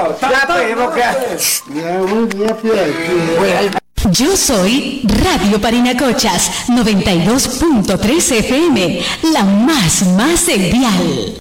Yo soy Radio Parinacochas 92.3 FM, la más envial.